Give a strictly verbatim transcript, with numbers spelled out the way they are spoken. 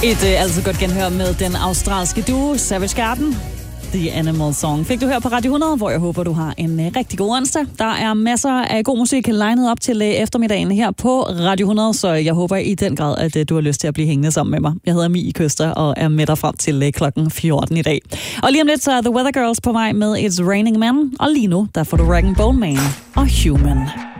Et øh, altså godt genhør med den australske duo Savage Garden. The Animal Song fik du her på Radio hundrede, hvor jeg håber, du har en uh, rigtig god onsdag. Der er masser af god musik legnet op til uh, eftermiddagen her på Radio hundrede, så jeg håber i den grad, at uh, du har lyst til at blive hængende sammen med mig. Jeg hedder Mie Køster og er med dig frem til uh, klokken fjorten i dag. Og lige om lidt, så er The Weather Girls på vej med It's Raining Men, og lige nu, der får du Rag and Bone Man og Human.